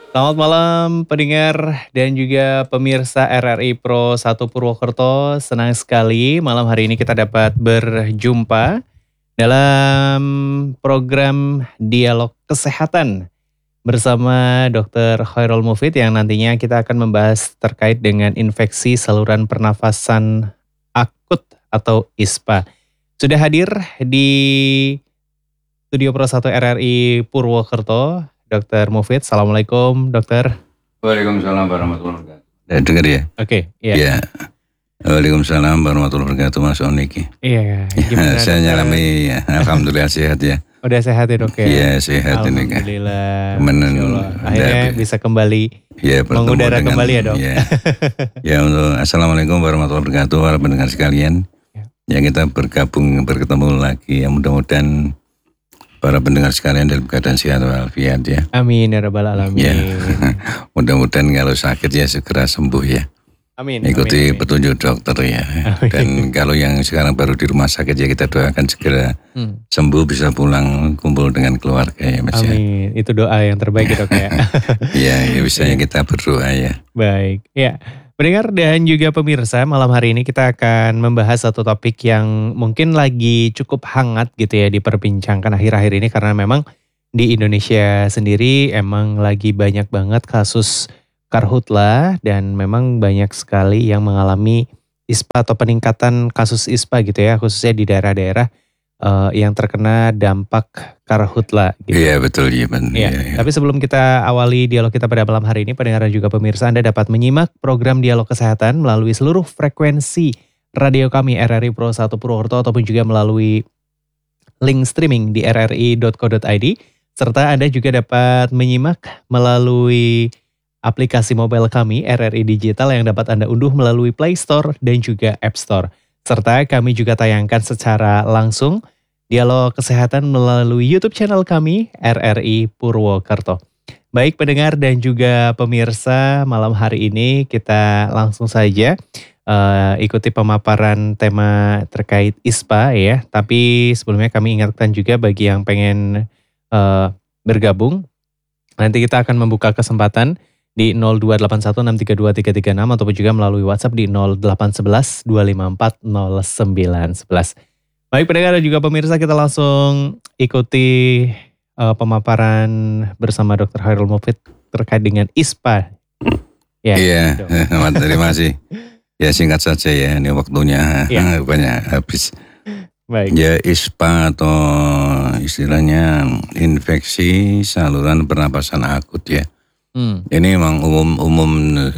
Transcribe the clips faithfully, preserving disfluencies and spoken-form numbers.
Selamat malam pendengar dan juga pemirsa R R I Pro satu Purwokerto. Senang sekali malam hari ini kita dapat berjumpa dalam program Dialog Kesehatan bersama dokter Khairul Mufid yang nantinya kita akan membahas terkait dengan infeksi saluran pernafasan akut atau I S P A. Sudah hadir di Studio Pro satu R R I Purwokerto, dokter Mufid. Assalamualaikum, dokter. Waalaikumsalam warahmatullahi wabarakatuh. Ya, dengar ya? Oke, iya. Ya. Waalaikumsalam warahmatullahi wabarakatuh, Mas Oniki. Iya, ya, saya nyalami, ya. Alhamdulillah sehat ya. Udah sehat ya dok ya? Iya sehat ini kan. Alhamdulillah. Menen, akhirnya bisa kembali ya, mengudara dengan, kembali ya dok. Ya, ya untuk Assalamualaikum warahmatullahi wabarakatuh para pendengar sekalian. Ya. ya kita bergabung, berketemu lagi ya mudah-mudahan para pendengar sekalian dalam keadaan sehat walafiat ya. Amin ya rabbal alamin. Ya. Mudah-mudahan kalau sakit ya segera sembuh ya. Amin. Ikuti amin, petunjuk dokter ya. Amin. Dan kalau yang sekarang baru di rumah sakit ya kita doakan segera hmm. sembuh bisa pulang kumpul dengan keluarga ya Mas. Amin. Ya. Itu doa yang terbaik ya dok ya. Iya ya bisanya kita berdoa ya. Baik. Ya. Pendengar dan juga pemirsa, malam hari ini kita akan membahas satu topik yang mungkin lagi cukup hangat gitu ya diperbincangkan akhir-akhir ini karena memang di Indonesia sendiri emang lagi banyak banget kasus karhutla dan memang banyak sekali yang mengalami I S P A atau peningkatan kasus I S P A gitu ya khususnya di daerah-daerah uh, yang terkena dampak karhutla gitu. Iya betul ya, ya, ya. Tapi sebelum kita awali dialog kita pada malam hari ini, pendengar dan juga pemirsa, Anda dapat menyimak program Dialog Kesehatan melalui seluruh frekuensi radio kami R R I Pro satu Purwokerto ataupun juga melalui link streaming di r r i dot co dot i d serta Anda juga dapat menyimak melalui aplikasi mobile kami R R I Digital yang dapat Anda unduh melalui Play Store dan juga App Store. Serta kami juga tayangkan secara langsung Dialog Kesehatan melalui YouTube channel kami R R I Purwokerto. Baik pendengar dan juga pemirsa, malam hari ini kita langsung saja uh, ikuti pemaparan tema terkait I S P A ya. Tapi sebelumnya kami ingatkan juga bagi yang pengen uh, bergabung, nanti kita akan membuka kesempatan di nol dua delapan satu enam tiga dua tiga tiga enam ataupun juga melalui WhatsApp di nol delapan satu satu dua lima empat nol sembilan satu satu. Baik pendengar dan juga pemirsa, kita langsung ikuti uh, pemaparan bersama dokter Khairul Mufid terkait dengan I S P A. Ya, iya, terima kasih. Ya singkat saja ya, ini waktunya ya. banyak habis. Baik. Ya I S P A atau istilahnya infeksi saluran pernapasan akut ya. Hmm. Ini memang umum-umum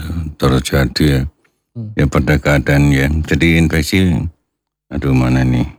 terjadi ya, hmm. ya pada keadaan ya. Jadi infeksi, aduh mana nih?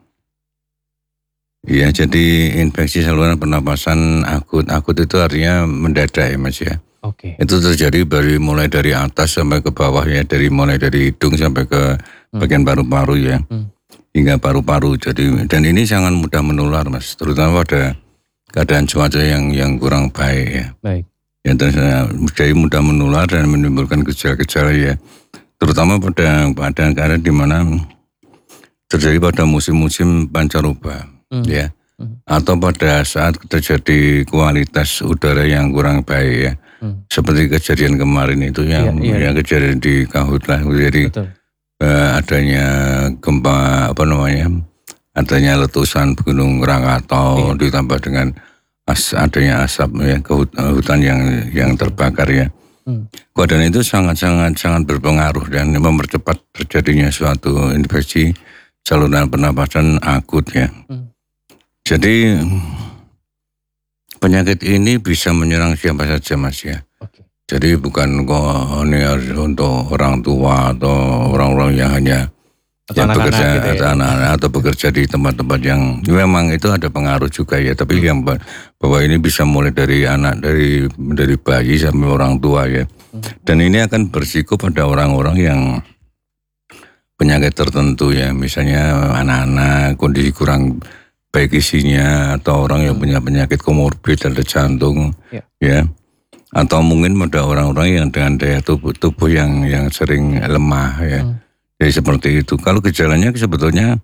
Ya jadi infeksi saluran pernapasan akut. Akut itu artinya mendadak ya Mas ya. Oke. Itu terjadi dari mulai dari atas sampai ke bawah ya. Dari mulai dari hidung sampai ke bagian paru-paru ya. Hmm. Hingga paru-paru. Jadi dan ini sangat mudah menular Mas. Terutama pada keadaan cuaca yang yang kurang baik ya. Baik. Ya jadi mudah menular dan menimbulkan gejala-gejala ya. Terutama pada pada keadaan di mana terjadi pada musim-musim pancaroba. Hmm. Ya, hmm. atau pada saat terjadi kualitas udara yang kurang baik ya, hmm. seperti kejadian kemarin itu yang, ya, ya. yang kejadian di Karhutla, jadi uh, adanya gempa apa namanya, adanya letusan Gunung Krakatau ya. Ditambah dengan as, adanya asap ya ke hutan yang yang terbakar ya, hmm. keadaan itu sangat sangat sangat berpengaruh dan mempercepat terjadinya suatu infeksi saluran pernapasan akut ya. Hmm. Jadi penyakit ini bisa menyerang siapa saja Mas ya. Okay. Jadi bukan kok ini untuk orang tua atau orang-orang yang hanya atau yang bekerja gitu ya. atau anak-anak atau bekerja di tempat-tempat yang memang itu ada pengaruh juga ya. Tapi hmm. yang bahwa ini bisa mulai dari anak dari dari bayi sampai orang tua ya. Hmm. Dan ini akan bersiko pada orang-orang yang penyakit tertentu ya. Misalnya anak-anak kondisi kurang baik isinya atau orang yang punya penyakit komorbid ada jantung ya. ya atau mungkin pada orang-orang yang dengan daya tubuh tubuh yang yang sering lemah ya. Hmm. Jadi seperti itu. Kalau gejalanya sebetulnya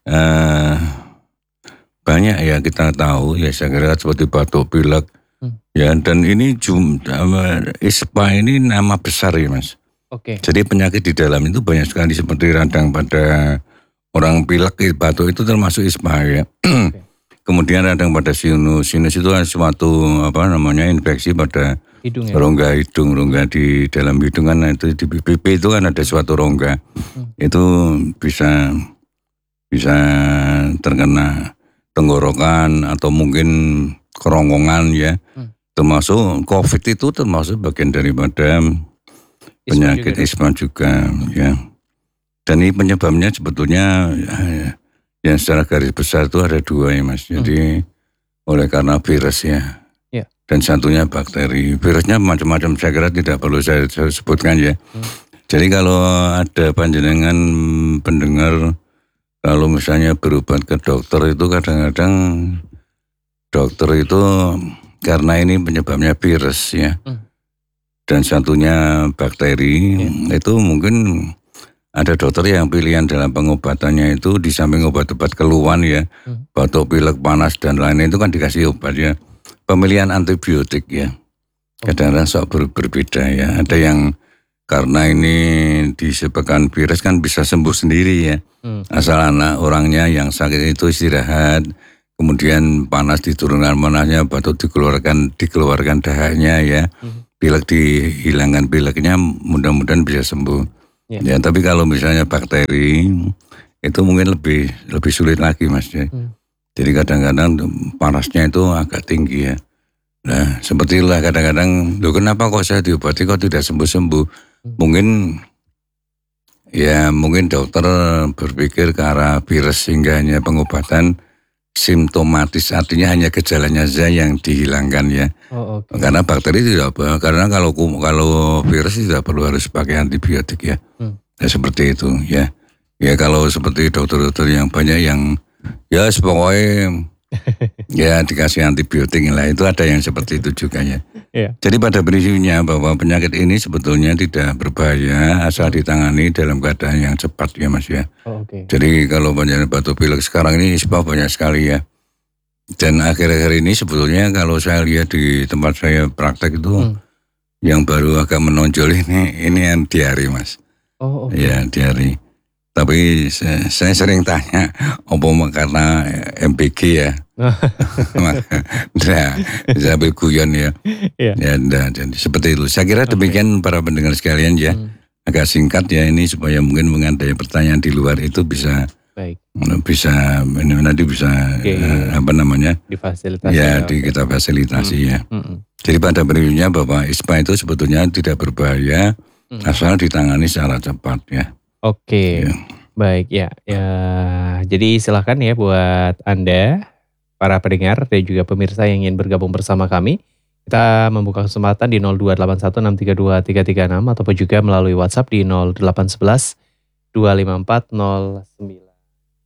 uh, banyak ya kita tahu ya, saya kira seperti batuk pilek, hmm. Ya, dan ini jum, ispa ini nama besar ya Mas. Oke. Jadi penyakit di dalam itu banyak sekali seperti radang pada orang pilek, batuk itu termasuk ispa ya. Okay. Kemudian radang pada sinus, sinus itu suatu apa namanya infeksi pada hidung, ya? rongga hidung, rongga di dalam hidung kan itu di pipi itu kan ada suatu rongga, hmm. itu bisa bisa terkena tenggorokan atau mungkin kerongkongan ya. Hmm. Termasuk COVID itu termasuk bagian daripada penyakit ispa juga, juga ya. Dan ini penyebabnya sebetulnya yang secara garis besar itu ada dua ya Mas. Jadi hmm. oleh karena virus ya. ya. Dan satunya bakteri. Virusnya macam-macam, saya kira tidak perlu saya sebutkan ya. Hmm. Jadi kalau ada panjenengan pendengar, kalau misalnya berobat ke dokter itu kadang-kadang dokter itu karena ini penyebabnya virus ya, hmm. dan satunya bakteri, yeah. itu mungkin ada dokter yang pilihan dalam pengobatannya itu di samping obat-obat keluhan ya, hmm. batuk, pilek, panas dan lain-lain itu kan dikasih obat ya. Pemilihan antibiotik ya, kadang-kadang sok ber- berbeda ya. Ada yang karena ini disebabkan virus kan bisa sembuh sendiri ya, hmm. asal anak orangnya yang sakit itu istirahat. Kemudian panas diturunkan panasnya, batuk dikeluarkan dikeluarkan dahaknya ya, hmm. pilek dihilangkan pileknya, mudah-mudahan bisa sembuh. Yeah. Ya, tapi kalau misalnya bakteri itu mungkin lebih lebih sulit lagi Mas ya. Hmm. Jadi kadang-kadang panasnya itu agak tinggi ya. Nah, seperti itulah kadang-kadang, loh kenapa kok saya diobati kok tidak sembuh-sembuh? Hmm. Mungkin ya mungkin dokter berpikir ke arah virus sehingga hanya pengobatan simptomatis, artinya hanya gejalanya saja yang dihilangkan ya. Oh, okay. Karena bakteri tidak apa, karena kalau kalau virus tidak perlu harus pakai antibiotik ya. Hmm. Ya seperti itu ya. Ya kalau seperti dokter-dokter yang banyak yang ya pokoknya ya dikasih antibiotik lah, itu ada yang seperti itu juga ya. Yeah. Jadi pada prinsipnya bahwa penyakit ini sebetulnya tidak berbahaya asal ditangani dalam keadaan yang cepat ya Mas ya. Oh, okay. Jadi kalau banyak batuk pilek sekarang ini ispa banyak sekali ya. Dan akhir-akhir ini sebetulnya kalau saya lihat di tempat saya praktek itu hmm. yang baru agak menonjol ini ini yang diare Mas. Oh, okay. Ya diare. Tapi saya, saya sering tanya, apa karena M P G ya? Nah, sambil guyon ya. Yeah. Ya, nah, jadi seperti itu. Saya kira demikian okay. Para pendengar sekalian ya. Hmm. Agak singkat ya ini supaya mungkin mengandai pertanyaan di luar itu bisa, baik. Bisa nanti bisa okay. uh, apa namanya? Difasilitasi. Ya, di, kita fasilitasi hmm. ya. Hmm. Jadi pada prinsipnya bahwa ispa itu sebetulnya tidak berbahaya hmm. asal ditangani secara cepat ya. Oke, ya. Baik ya, ya. Jadi silakan ya buat Anda, para pendengar dan juga pemirsa yang ingin bergabung bersama kami. Kita membuka kesempatan di nol dua delapan satu enam tiga dua tiga tiga enam ataupun juga melalui WhatsApp di nol delapan satu satu dua lima empat nol sembilan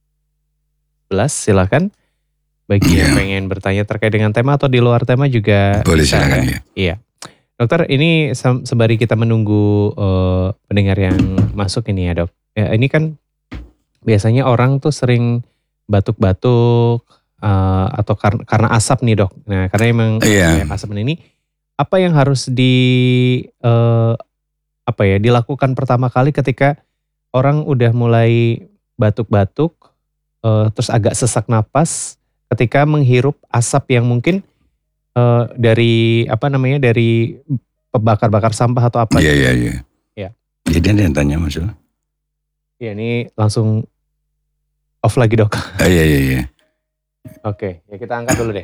satu satu. Silakan. Bagi ya. Yang pengen bertanya terkait dengan tema atau di luar tema juga. Boleh bisa, silakan ya. Iya. Dokter, ini sembari kita menunggu uh, pendengar yang masuk ini ya dok. Ya, ini kan biasanya orang tuh sering batuk-batuk uh, atau kar- karena asap nih dok. Nah karena emang yeah. ya, asap ini, apa yang harus di uh, apa ya dilakukan pertama kali ketika orang udah mulai batuk-batuk, uh, terus agak sesak napas ketika menghirup asap yang mungkin Uh, dari apa namanya dari pembakar-bakar sampah atau apa? Iya iya iya. Ya. Jadi ada yang tanya Mas. Iya ini langsung off lagi dok. Oh, iya iya iya. Oke, ya kita angkat dulu deh.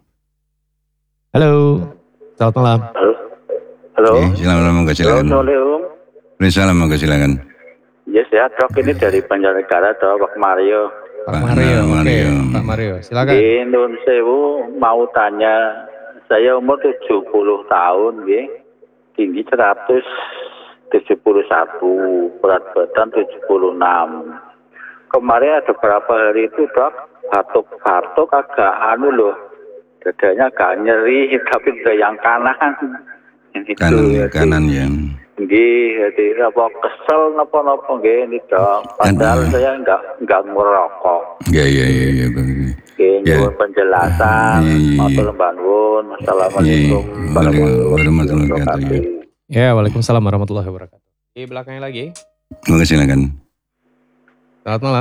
Halo, selamat malam. Halo. Halo. Eh, silakan monggo silakan. Halo, silakan monggo silakan. Yes ya dok, ini dari Banjarnegara dok, Pak Mario. Pak Mario, Pak Mario. Okay. Pak Mario, silakan. Di Nun Sewu mau tanya. Saya umur tujuh puluh tahun, ya. Tinggi seratus tujuh puluh satu, berat badan tujuh puluh enam. Kemarin ada beberapa hari itu dok, batuk-batuk agak anu loh, dadanya agak nyeri, tapi ke yang kanan. Yang kanan, itu, kanan ya. Nggih, jadi apa kesel napa-napa nggih nida. Padahal Kan, saya enggak enggak ngerokok. Ya ya ya ya. Nggih, Ya. nyuwun penjelasan. Iya, iya, iya. Matur nuwun. Assalamualaikum Iya, warahmatullahi warahmatullahi wabarakatuh, ya. wabarakatuh. Ya, waalaikumsalam warahmatullahi wabarakatuh. Di belakangnya lagi. Oke, silakan. Selamat malam.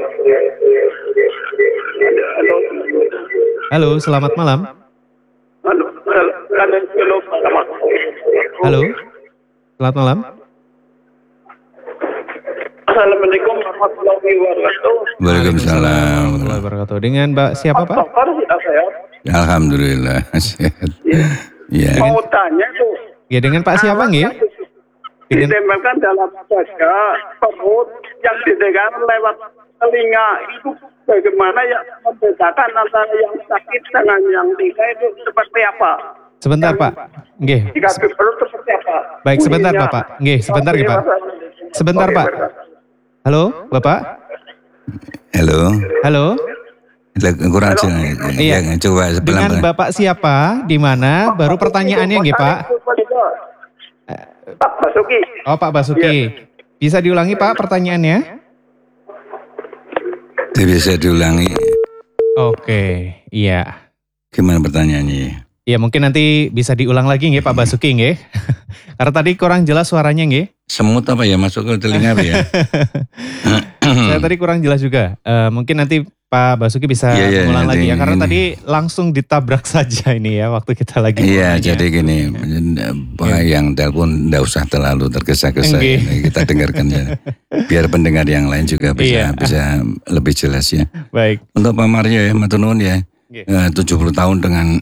Halo. Halo, selamat malam. Halo. Halo. Selamat malam. Assalamualaikum warahmatullahi wabarakatuh. Waalaikumsalam. warahmatullahi wabarakatuh. Dengan Mbak siapa, Pak? Dokter sudah saya. Alhamdulillah. Sehat. Ya. Mau tanya tuh. Ya, dengan Pak siapa nggih? Dengan Ditembakkan dalam dada, perut yang didengar lewat telinga itu bagaimana ya membedakan antara yang sakit dengan yang tidak itu seperti apa? sebentar, Pak. Nggih. Jika di perut seperti apa? Baik, sebentar, Bunyinya. Bapak. Nggih, sebentar, nggih, Pak. Sebentar, Oke, Pak. Bapak. Halo, Bapak? Halo. Halo? Kurang jelas. Iya. Ya, coba Dengan pelan-pelan. Bapak siapa? Di mana? Baru pertanyaannya nggih, Pak? Pak Basuki. Oh, Pak Basuki. Bisa diulangi, Pak, pertanyaannya? Bisa diulangi. Oke, iya. Gimana pertanyaannya? Ya, mungkin nanti bisa diulang lagi nggih, Pak Basuki nggih. Karena tadi kurang jelas suaranya nggih. Semut apa ya masuk ke telinga apa ya? Saya tadi kurang jelas juga. Eh, mungkin nanti Pak Basuki bisa Iya, iya, mengulang nanti lagi ya. Karena ini. tadi langsung ditabrak saja ini ya waktu kita lagi. Iya, ngomongnya. jadi gini, Pak yang telepon enggak usah terlalu tergesa-gesa. Nggih. Ini kita dengarkan ya. Biar pendengar yang lain juga bisa Iya. bisa lebih jelas ya. Baik. Untuk Pak Mario ya, matur nuwun ya. Nggih. Eh, tujuh puluh tahun dengan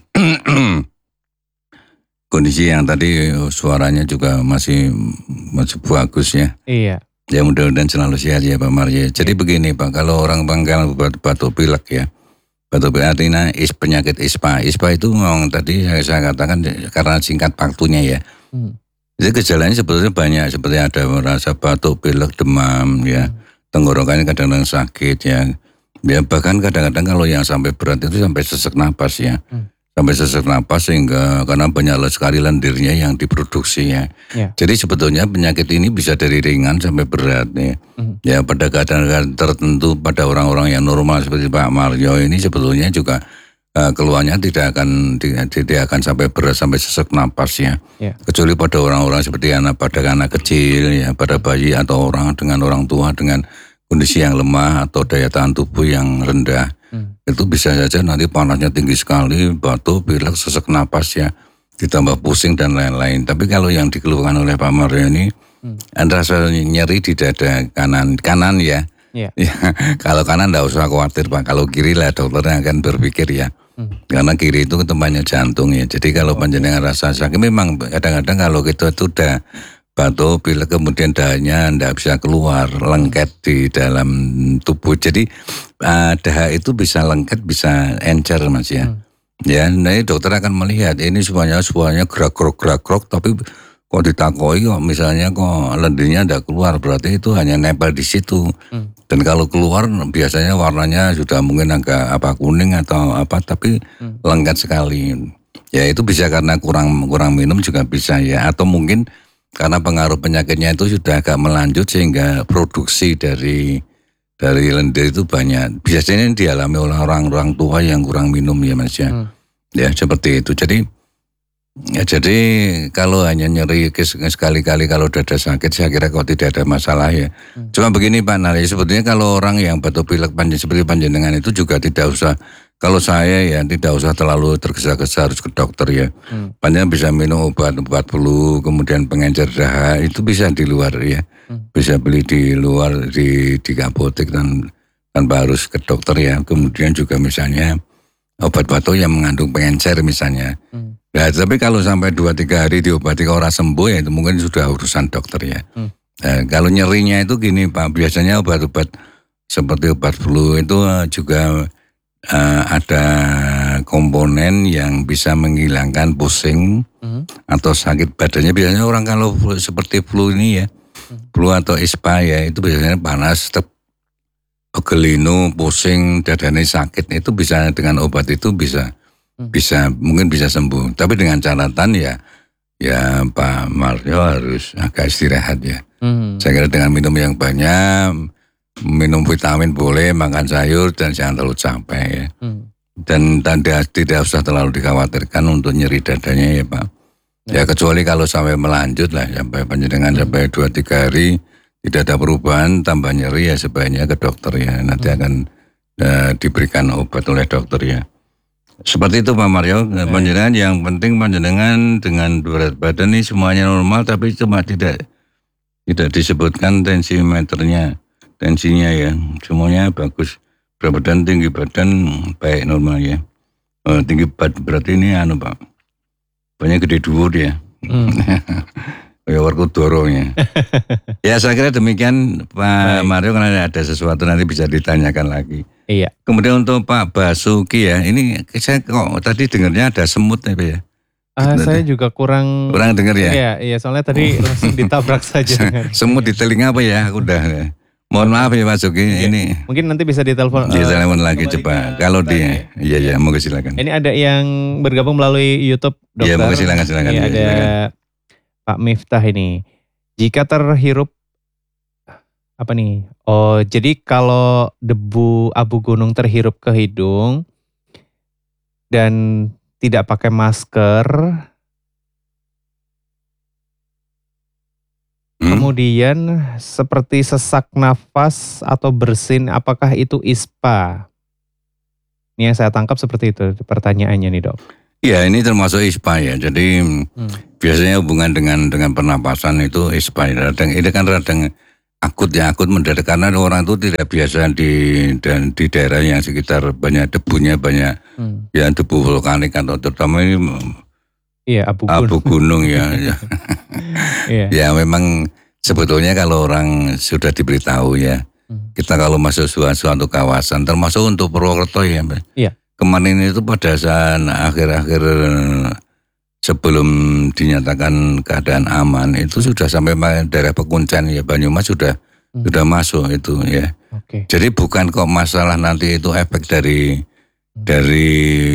kondisi yang tadi suaranya juga masih masih bagus ya. Iya. Ya mudah-mudahan selalu sehat ya Pak Mario. Jadi begini Pak, kalau orang pangkal batuk pilek ya, batuk pilek artinya is penyakit ispa. Ispa itu memang tadi saya, saya katakan karena singkat waktunya ya. Hmm. Jadi gejalanya sebetulnya banyak, seperti ada rasa batuk, pilek, demam ya, tenggorokannya kadang-kadang sakit ya. Ya bahkan kadang-kadang kalau yang sampai berat itu sampai sesak napas ya. Hmm. Sampai sesak napas sehingga karena banyak sekali lendirnya yang diproduksi ya. Ya. Jadi sebetulnya penyakit ini bisa dari ringan sampai berat ya. Hmm. Ya pada keadaan tertentu pada orang-orang yang normal seperti Pak Mario ini sebetulnya juga uh, keluarnya tidak akan tidak, tidak akan sampai berat sampai sesak napas ya. Ya. Kecuali pada orang-orang seperti anak pada anak kecil ya, pada bayi atau orang dengan orang tua dengan kondisi yang lemah atau daya tahan tubuh yang rendah. Hmm. Itu bisa saja nanti panasnya tinggi sekali, batuk, pilek, sesak napas ya, ditambah pusing dan lain-lain. Tapi kalau yang dikeluhkan oleh Pak Mario ini, hmm. ada rasa nyeri di dada kanan, kanan ya. Yeah. Ya, kalau kanan tidak usah khawatir Pak, kalau kiri lah dokternya akan berpikir ya. Hmm. Karena kiri itu tempatnya jantung ya. Jadi kalau panjenengan rasa sakit, memang kadang-kadang kalau kita itu udah batuk, pilek, kemudian dahanya tidak bisa keluar, lengket di dalam tubuh. Jadi uh, dahak itu bisa lengket, bisa encer mas ya. Hmm. Ya, nah dokter akan melihat ini semuanya semuanya gerak-gerok gerak-gerok, tapi kok ditakoi kok misalnya kok lendirnya tidak keluar, berarti itu hanya nempel di situ. Hmm. Dan kalau keluar biasanya warnanya sudah mungkin agak apa kuning atau apa, tapi hmm. lengket sekali. Ya itu bisa karena kurang kurang minum juga bisa ya, atau mungkin karena pengaruh penyakitnya itu sudah agak melanjut sehingga produksi dari dari lendir itu banyak. Biasanya dialami oleh orang-orang tua yang kurang minum ya mas ya. Hmm. Ya seperti itu. Jadi ya jadi kalau hanya nyeri sekali-kali kalau dada sakit saya kira kok tidak ada masalah ya. Hmm. Cuma begini Pak Nari, sebetulnya kalau orang yang batuk pilek panjang seperti panjenengan itu juga tidak usah. Kalau saya ya tidak usah terlalu tergesa-gesa harus ke dokter ya. Hmm. Panjang bisa minum obat obat flu, kemudian pengencer dahak itu bisa di luar ya. Hmm. Bisa beli di luar di di apotek dan tanpa harus ke dokter ya. Kemudian juga misalnya obat batuk yang mengandung pengencer misalnya. Hmm. Nah, tapi kalau sampai dua tiga hari diobati kalau orang sembuh ya itu mungkin sudah urusan dokter ya. Hmm. Nah, kalau nyerinya itu gini Pak, biasanya obat-obat seperti obat flu itu juga Uh, ada komponen yang bisa menghilangkan pusing mm-hmm. atau sakit badannya. Biasanya orang kalau flu, seperti flu ini ya, mm-hmm. flu atau ispa ya, itu biasanya panas, pegelinu, pusing, dadanya sakit, itu bisa dengan obat itu bisa, mm-hmm. bisa mungkin bisa sembuh. Tapi dengan catatan ya, ya Pak Mario harus agak istirahat ya. Hmm. Saya kira dengan minum yang banyak, minum vitamin boleh, makan sayur dan jangan terlalu capek ya. Hmm. Dan tidak, tidak usah terlalu dikhawatirkan untuk nyeri dadanya ya Pak. Ya, ya kecuali kalau sampai melanjut lah, sampai panjenengan hmm. sampai dua tiga hari tidak ada perubahan, tambah nyeri ya sebaiknya ke dokter ya. Nanti hmm. akan uh, diberikan obat oleh dokter ya. Seperti itu Pak Mario, ya. Panjenengan yang penting panjenengan dengan berat badan ini semuanya normal, tapi cuma tidak tidak disebutkan tensimeternya, tensinya ya, semuanya bagus. Berat badan, tinggi badan baik normal ya. Oh, tinggi berat, berat ini anu Pak, banyak gede dhuwur ya. Hmm. Ya warga dorongnya. Ya saya kira demikian Pak baik. Mario, karena ada sesuatu nanti bisa ditanyakan lagi. Iya. Kemudian untuk Pak Basuki ya, ini saya kok tadi dengarnya ada semut ya Pak ya? Ah, saya juga kurang kurang dengar ya. Iya, iya soalnya tadi oh. langsung ditabrak saja. Semut di telinga apa ya? Aku udah. Mohon maaf ya Pak Basuki, iya. Ini. Mungkin nanti bisa ditelepon. Ditelepon uh, lagi coba. Kalau dia, iya ya, mau silakan. Ini ada yang bergabung melalui YouTube dokter. Iya, mau silakan silakan. Ini ya, ada silakan. Pak Miftah ini. Jika terhirup apa nih? Oh, jadi kalau debu abu gunung terhirup ke hidung dan tidak pakai masker, hmm. kemudian seperti sesak nafas atau bersin, apakah itu ispa? Ini yang saya tangkap seperti itu pertanyaannya nih dok. Ya ini termasuk ispa ya. Jadi hmm. biasanya hubungan dengan dengan pernapasan itu ispa. Radang ini kan radang akut ya, akut mendadak karena orang itu tidak biasa di dan di daerah yang sekitar banyak debunya, banyak hmm. ya debu vulkanik atau terutama ini iya, abu, abu gunung, gunung ya. ya. yeah. Ya memang sebetulnya kalau orang sudah diberitahu ya, hmm. kita kalau masuk suatu kawasan termasuk untuk Purwokerto ya, yeah. kemarin itu pada saat akhir-akhir sebelum dinyatakan keadaan aman itu sudah sampai daerah Pekuncen ya, Banyumas sudah hmm. sudah masuk itu ya. Okay. Jadi bukan kok masalah nanti itu efek dari hmm. dari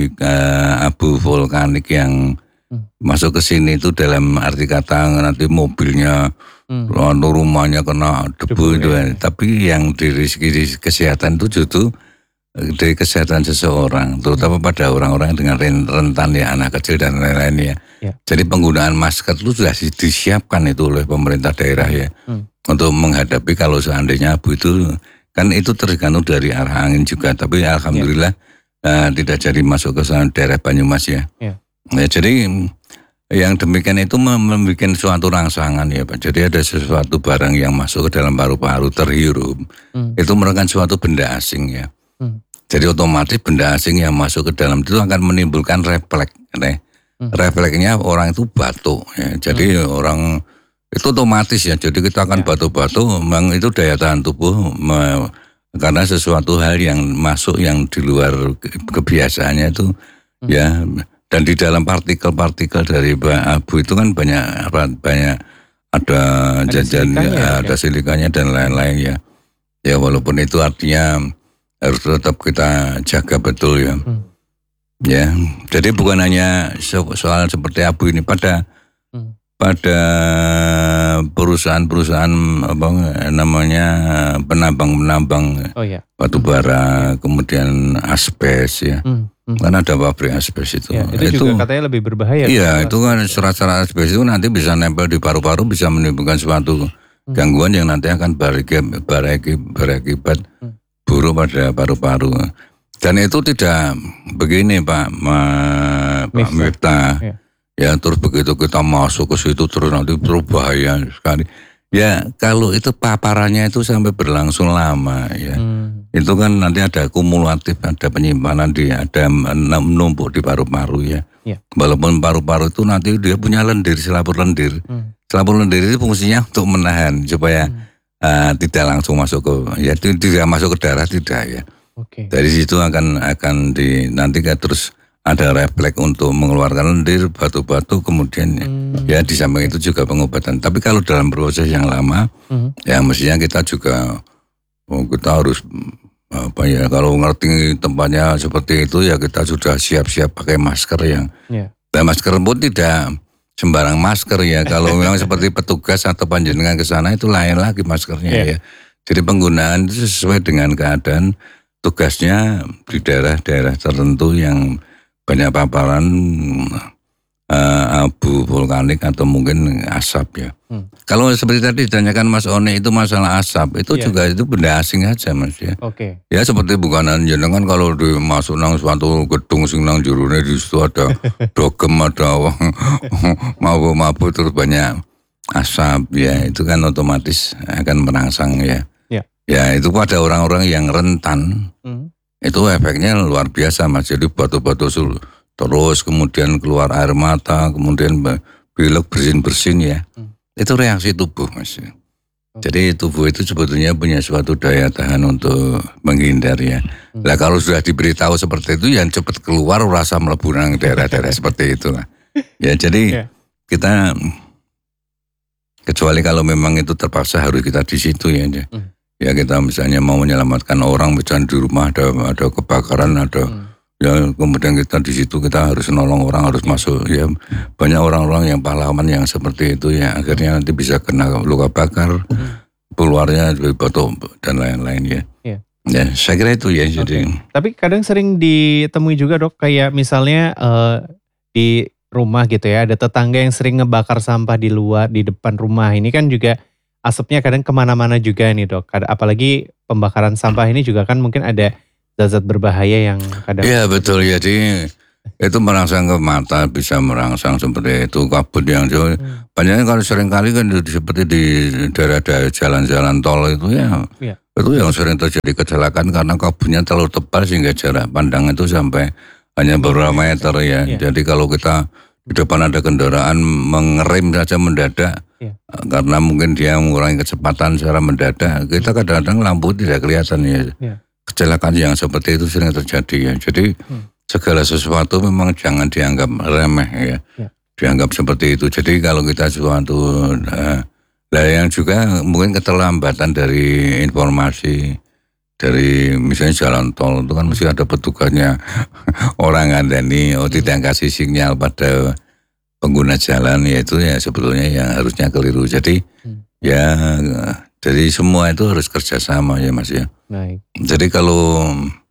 uh, abu vulkanik yang hmm. masuk ke sini itu dalam arti kata nanti mobilnya hmm. rumahnya kena debu, debu itu ya. Tapi yang dari segi kesehatan itu justru dari kesehatan seseorang, terutama pada orang-orang dengan rentan ya, anak kecil dan lain-lain ya. ya. Jadi penggunaan masker itu sudah disiapkan itu oleh pemerintah daerah ya, hmm. untuk menghadapi kalau seandainya abu itu, kan itu tergantung dari arah angin juga. Tapi alhamdulillah ya. uh, tidak jadi masuk ke daerah Banyumas ya. ya. Ya jadi yang demikian itu membuat suatu rangsangan ya Pak. Jadi ada sesuatu barang yang masuk ke dalam paru-paru terhirup, hmm. itu merupakan suatu benda asing ya. Hmm. Jadi otomatis benda asing yang masuk ke dalam itu akan menimbulkan refleks. Hmm. Refleksnya orang itu batuk. Ya. Jadi hmm. orang itu otomatis ya. Jadi kita akan ya. batuk-batuk. Memang itu daya tahan tubuh me, karena sesuatu hal yang masuk yang di luar kebiasaannya itu hmm. ya. Dan di dalam partikel-partikel dari abu itu kan banyak banyak ada, ada jajan, silikanya, ya, ada ya. silikanya dan lain-lain ya. Ya walaupun itu artinya harus tetap kita jaga betul ya. Hmm. Ya, jadi bukan hanya so- soal seperti abu ini pada hmm. pada perusahaan-perusahaan apa namanya penambang-penambang oh, ya. batu bara, hmm. kemudian aspes ya. Hmm. Hmm. Kan ada pabrik aspes itu. Ya, itu, itu juga katanya lebih berbahaya. Iya, itu kan serat-serat aspes itu nanti bisa nempel di paru-paru, bisa menimbulkan suatu hmm. gangguan yang nanti akan berakibat berakibat hmm. buruk pada paru-paru. Dan itu tidak begini Pak Ma, Pak Miftah. Ya. ya terus begitu kita masuk ke situ terus nanti berbahaya sekali. Ya kalau itu paparannya itu sampai berlangsung lama ya. Hmm. Itu kan nanti ada kumulatif, ada penyimpanan di ada menumpuk di paru-paru ya. ya. Walaupun paru-paru itu nanti dia punya lendir, selaput lendir. Hmm. Selaput lendir itu fungsinya untuk menahan supaya hmm. Uh, tidak langsung masuk ke, ya tidak masuk ke darah tidak ya. Okay. Dari situ akan akan di nanti kan terus ada refleks untuk mengeluarkan lendir, batu-batu, kemudian hmm. ya di samping itu juga pengobatan. Tapi kalau dalam proses yang lama, hmm. ya mestinya kita juga oh, kita harus apa ya kalau ngerti tempatnya seperti itu ya kita sudah siap-siap pakai masker yang, yeah. dan masker pun tidak sembarang masker ya. Kalau memang seperti petugas atau panjenengan ke sana itu lain lagi maskernya yeah. ya. Jadi penggunaan itu sesuai dengan keadaan tugasnya di daerah-daerah tertentu yang banyak paparan uh, abu vulkanik atau mungkin asap ya. Hmm. Kalau seperti tadi ditanyakan Mas One itu masalah asap itu yeah. juga itu benda asing aja Mas ya. Oke. Okay. Ya seperti bukanan jenengan kalau di masuk nang suatu gedung sing nang jerone di situ ada dogem ada mabuk-mabuk terus banyak asap ya itu kan otomatis akan merangsang ya. Yeah. Ya itu pada orang-orang yang rentan. Hmm. Itu efeknya luar biasa Mas. Jadi batu-batu terus kemudian keluar air mata, kemudian pilek bersin-bersin ya. Hmm. Itu reaksi tubuh Mas. Okay. Jadi tubuh itu sebetulnya punya suatu daya tahan untuk menghindar ya. Hmm. Nah kalau sudah diberitahu seperti itu yang cepat keluar rasa mlebu nang daerah-daerah seperti itulah. Ya jadi yeah. kita kecuali kalau memang itu terpaksa harus kita di situ ya. Hmm. Ya kita misalnya mau menyelamatkan orang misalnya di rumah ada ada kebakaran ada hmm. ya kemudian kita di situ kita harus nolong orang harus masuk ya banyak orang-orang yang pahlawan yang seperti itu ya akhirnya nanti bisa kena luka bakar keluarnya batuk dan lain-lain ya. Ya. Ya saya kira itu ya okay. Jadi. Tapi kadang sering ditemui juga dok kayak misalnya uh, di rumah gitu ya ada tetangga yang sering ngebakar sampah di luar di depan rumah ini kan juga asapnya kadang kemana-mana juga nih dok. Apalagi pembakaran sampah ini juga kan mungkin ada zat-zat berbahaya yang kadang. Iya betul ya. Jadi itu merangsang ke mata bisa merangsang seperti itu kabut yang jauh. Hmm. Banyaknya kalau seringkali kan seperti di daerah-daerah jalan-jalan tol itu ya. ya. Itu yang sering terjadi kecelakaan karena kabutnya terlalu tebal sehingga jarak pandang itu sampai hanya beberapa meter ya. ya. Jadi kalau kita di depan ada kendaraan mengerem saja mendadak ya. Karena mungkin dia mengurangi kecepatan secara mendadak, kita kadang-kadang lampu tidak kelihatan ya. ya. Kecelakaan yang seperti itu sering terjadi ya. Jadi hmm. segala sesuatu memang jangan dianggap remeh ya. ya. Dianggap seperti itu. Jadi kalau kita sesuatu nah, lah yang juga mungkin keterlambatan dari informasi dari misalnya jalan tol itu kan mesti ada petugasnya orang ada nih oh tidak kasih sinyal pada pengguna jalan ya itu ya sebetulnya yang harusnya keliru. Jadi hmm. ya jadi semua itu harus kerjasama ya Mas ya. Baik. Jadi kalau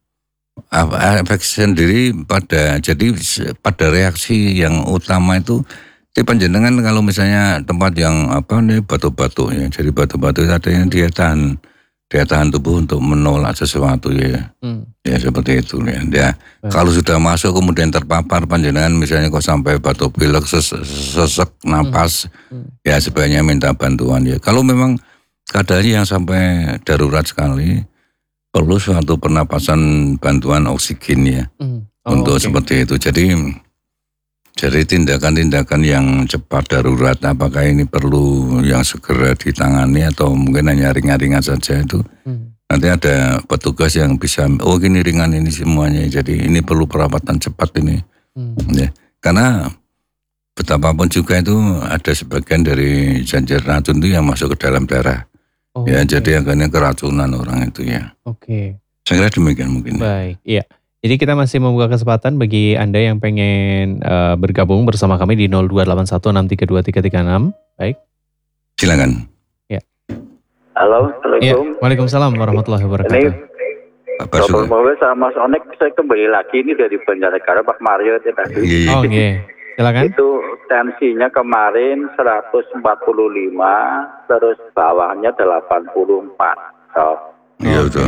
efek sendiri pada jadi pada reaksi yang utama itu di panjenengan kalau misalnya tempat yang apa nih batu-batu ya jadi batu-batu ada yang dia tahan dia tahan tubuh untuk menolak sesuatu ya hmm. ya seperti itu ya. Ya kalau sudah masuk kemudian terpapar panjenengan misalnya kok sampai batuk pilek ses, sesek napas hmm. Hmm. ya sebaiknya minta bantuan ya. Kalau memang keadaannya yang sampai darurat sekali perlu suatu pernapasan bantuan oksigen ya hmm. oh, untuk okay. seperti itu. Jadi jadi tindakan-tindakan yang cepat darurat apakah ini perlu yang segera ditangani atau mungkin hanya ringan-ringan saja itu hmm. nanti ada petugas yang bisa oh gini ringan ini semuanya jadi ini perlu perawatan cepat ini hmm. ya karena betapapun juga itu ada sebagian dari janjer racun itu yang masuk ke dalam darah. Oh, ya okay. Jadi akhirnya keracunan orang itu ya. Oke. Okay. Saya kira demikian mungkin. Baik, iya. Jadi kita masih membuka kesempatan bagi Anda yang pengen uh, bergabung bersama kami di nol dua delapan satu enam tiga dua tiga tiga enam. Baik. Silakan. Ya. Halo, Assalamualaikum. Ya, Waalaikumsalam warahmatullahi wabarakatuh. Ini Bapak Mawes sama Mas Onek saya kembali lagi ini dari Banjarnegara Pak Mario tadi. Oh iya. Silakan. Itu tensinya kemarin seratus empat puluh lima terus bawahnya delapan puluh empat. So. Iya, oh.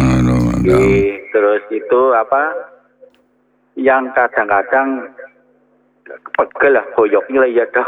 Terus itu apa? Yang kadang-kadang pegel lah boyoknya lah ya dok.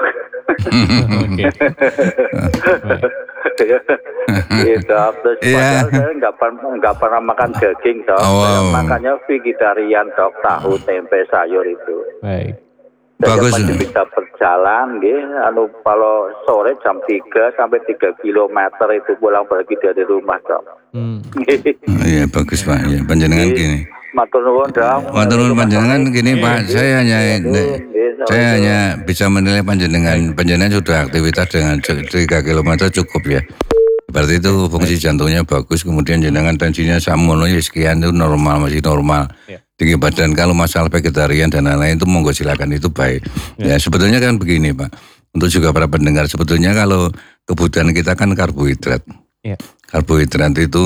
Gitu. Terus yeah. Padahal saya nggak pernah nggak pernah makan daging dok. Oh, wow. Makanya vegetarian dok, tahu tempe sayur itu. Baik. Saya masih bisa berjalan, gitu. Anu kalau sore jam tiga sampai tiga kilometer itu pulang pergi dari rumah dok. Hmm. Iya bagus Pak. Ya, panjenengan gini. Matur nuwun dok. Matur nuwun panjenengan gini Pak. Saya hanya saya hanya bisa menilai panjenengan. Panjenengan sudah aktivitas dengan tiga kilometer cukup ya. Berarti itu fungsi jantungnya bagus. Kemudian jenengan tensinya samono ya sekian itu normal masih normal. Tinggi badan kalau masalah vegetarian dan lain-lain itu monggo silakan itu baik. Ya sebetulnya kan begini Pak. untuk juga para pendengar, sebetulnya kalau kebutuhan kita kan karbohidrat. Ya. Karbohidrat itu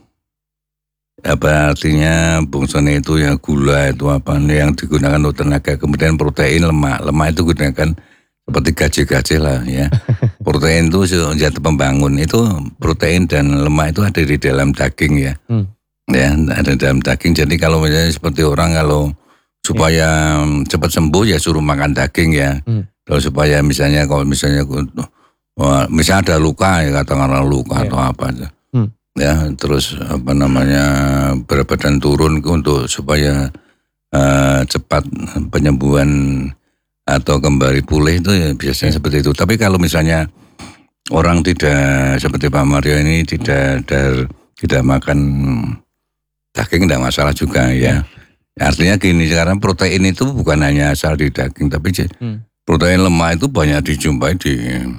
apa artinya bungsone itu ya gula itu apa yang digunakan untuk tenaga. Kemudian protein, lemak. Lemak itu gunakan seperti gaji-gaji lah ya. Protein itu senjata pembangun. Itu protein dan lemak itu ada di dalam daging ya. Hmm. Ya, ada dalam daging. Jadi kalau misalnya seperti orang kalau supaya ya. cepat sembuh ya suruh makan daging ya. Hmm. Kalau supaya misalnya kalau misalnya misalnya ada luka ya katakanlah luka ya. Atau apa aja. Hmm. Ya, terus apa namanya berat badan turun untuk supaya uh, cepat penyembuhan atau kembali pulih itu ya biasanya ya. Seperti itu. Tapi kalau misalnya orang tidak seperti Pak Mario ini tidak dar, tidak makan daging tidak masalah juga ya. ya. Artinya gini, sekarang protein itu bukan hanya asal di daging tapi hmm. protein lemak itu banyak dijumpai di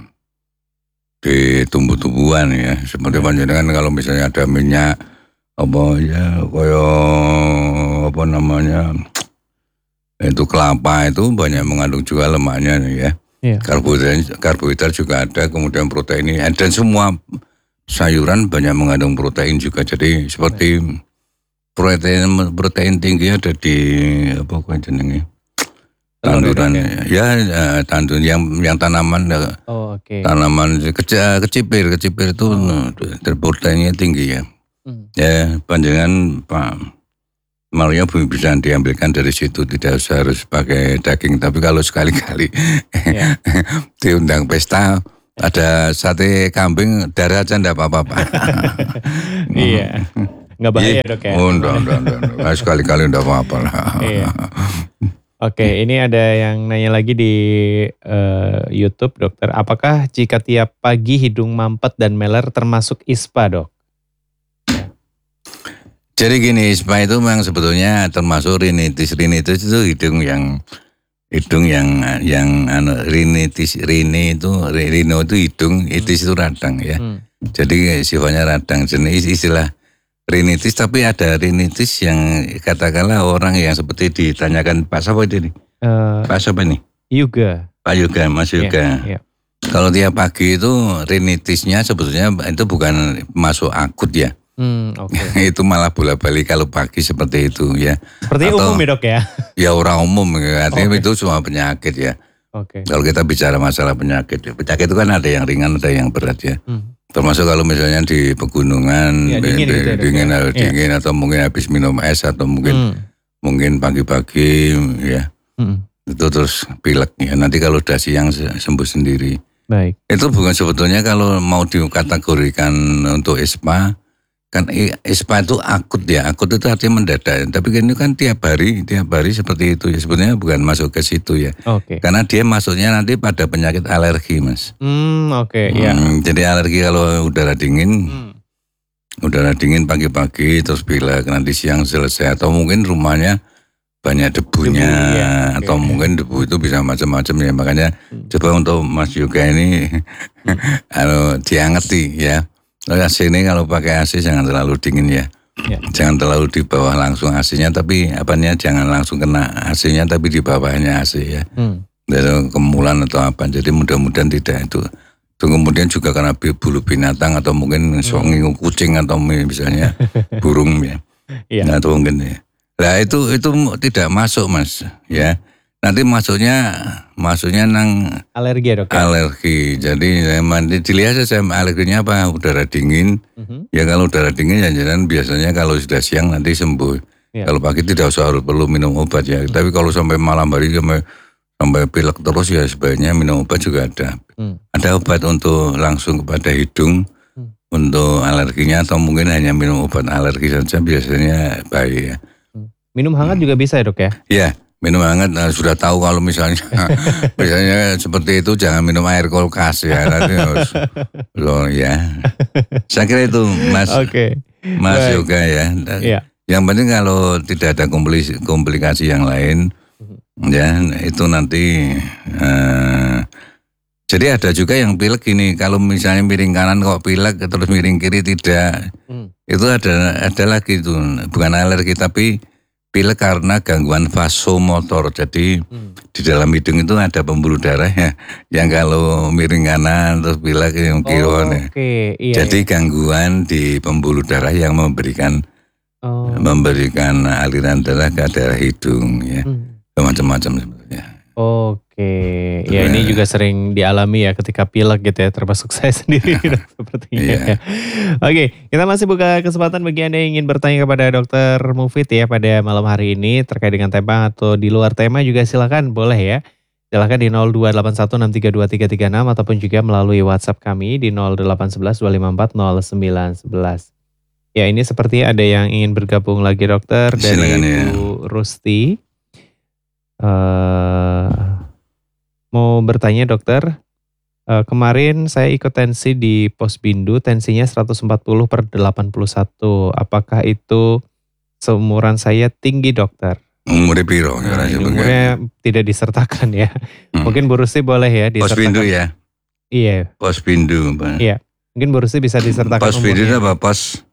di tumbuh-tumbuhan ya. Seperti panjenengan kalau misalnya ada minyak apa ya koyo apa namanya itu kelapa itu banyak mengandung juga lemaknya ya. Yeah. Karbohidrat karbohidrat juga ada, kemudian protein ini dan semua sayuran banyak mengandung protein juga. Jadi seperti yeah. protein protein tinggi ada di apa kok jenenge? Tanduran ya, ya tanduran yang yang tanaman oh, okay. tanaman kecil kecipir kecipir itu oh. proteinnya tinggi ya. Hmm. Ya panjangan Pak Mario bisa diambilkan dari situ, tidak usah harus pakai daging. Tapi kalau sekali-kali yeah. diundang pesta ada sate kambing darah aja enggak apa-apa Pak. Iya. Enggak bahaya Dok ya. Oh, enggak, enggak, enggak. Sekali-kali enggak apa-apa lah. Iya. Oke, ini ada yang nanya lagi di uh, YouTube, dokter. Apakah jika tiap pagi hidung mampet dan meler termasuk I S P A, dok? Jadi gini, I S P A itu memang sebetulnya termasuk rinitis. Rinitis itu hidung yang hidung yang yang anu rinitis, rini itu rino itu hidung, itis itu radang ya. Hmm. Jadi sifatnya radang, jenis istilah rinitis, tapi ada rinitis yang katakanlah orang yang seperti ditanyakan Pak siapa itu nih? Uh, Pak siapa nih? Yuga. Pak Yuga, Mas Yuga. Yeah, yeah. Kalau tiap pagi itu rinitisnya sebetulnya itu bukan masuk akut ya. Hmm, okay. Itu malah bolak-balik kalau pagi seperti itu ya. Seperti Atau, umum ya dok ya? Ya orang umum, artinya okay. itu semua penyakit ya. Okay. Kalau kita bicara masalah penyakit, penyakit itu kan ada yang ringan, ada yang berat ya. Hmm. Termasuk kalau misalnya di pegunungan, ya, dingin, be, gitu, dingin, ya. dingin ya. Atau mungkin habis minum es atau mungkin hmm. mungkin pagi-pagi ya, hmm. itu terus pilek ya. Nanti kalau udah siang sembuh sendiri. Baik. Itu bukan sebetulnya kalau mau dikategorikan untuk I S P A, kan I S P A itu akut ya, akut itu artinya mendadak. Tapi ini kan tiap hari, tiap hari seperti itu ya. Sebenarnya bukan masuk ke situ ya. Oke. Okay. Karena dia masuknya nanti pada penyakit alergi, Mas. Hmm, oke, okay, ya. Hmm, jadi alergi kalau udara dingin, hmm. udara dingin pagi-pagi terus pilek, nanti siang selesai atau mungkin rumahnya banyak debunya debu, ya. Atau okay. mungkin debu itu bisa macam-macam ya. Makanya hmm. coba untuk Mas Yuga ini hmm. diangeti ya. A C ini kalau pakai A C jangan terlalu dingin ya. ya. Jangan terlalu di bawah langsung A C-nya, tapi apanya jangan langsung kena A C-nya tapi di bawahnya A C ya. Hmm. Dari kemulan atau apa. Jadi mudah-mudahan tidak itu. Dan kemudian juga karena bulu binatang atau mungkin hmm. kucing atau misalnya burung ya. ya. Nah, atau mungkin ya. Nah itu itu tidak masuk Mas ya. Nanti masuknya masuknya nang alergi ya dok? Alergi. Jadi nanti dilihat saja alerginya apa, udara dingin. Uh-huh. Ya kalau udara dingin ya jangan biasanya kalau sudah siang nanti sembuh. Ya. Kalau pagi tidak usah harus perlu minum obat ya. Uh-huh. Tapi kalau sampai malam hari sampai sampai pilek terus ya sebaiknya minum obat juga ada. Uh-huh. Ada obat untuk langsung kepada hidung uh-huh. untuk alerginya atau mungkin hanya minum obat alergi saja biasanya baik ya. Uh-huh. Minum hangat uh-huh. juga bisa ya dok ya? Iya. Minum hangat, nah, sudah tahu kalau misalnya misalnya seperti itu jangan minum air kulkas ya nanti harus loh ya. Saya kira itu Mas okay. Mas Baik. Yoga ya. Yeah. Yang penting kalau tidak ada komplikasi, komplikasi yang lain mm-hmm. ya itu nanti uh, jadi ada juga yang pilek gini, kalau misalnya miring kanan kok pilek terus miring kiri tidak. Mm. Itu ada ada lagi itu bukan alergi tapi pilek karena gangguan vasomotor. Jadi hmm. di dalam hidung itu ada pembuluh darah ya, yang kalau miring kanan terus pilek yang kiri. Oh, ya. okay. iya, Jadi iya. gangguan di pembuluh darah yang memberikan oh. memberikan aliran darah ke daerah hidung ya, hmm. macam-macam sebenarnya. Oke, ya ini juga sering dialami ya ketika pilek gitu ya, termasuk saya sendiri sepertinya. Yeah. Oke, kita masih buka kesempatan bagi Anda yang ingin bertanya kepada Dokter Mufid ya pada malam hari ini terkait dengan tema atau di luar tema juga silakan boleh ya. Silakan di nol dua delapan satu enam tiga dua tiga tiga enam ataupun juga melalui WhatsApp kami di nol delapan satu satu dua lima empat nol sembilan satu satu. Ya ini seperti ada yang ingin bergabung lagi dokter dari silakan, Bu ya. Rusti. Uh, mau bertanya dokter, uh, kemarin saya ikut tensi di Posbindu, tensinya seratus empat puluh per delapan puluh satu. Apakah itu seumuran saya tinggi dokter? Umurnya piro? Nah, umurnya tidak disertakan ya. Hmm. Mungkin Bu Rusti boleh ya disertakan. Posbindu ya? Iya. Posbindu. Iya. Mungkin Bu Rusti bisa disertakan Posbindu itu apa? Pos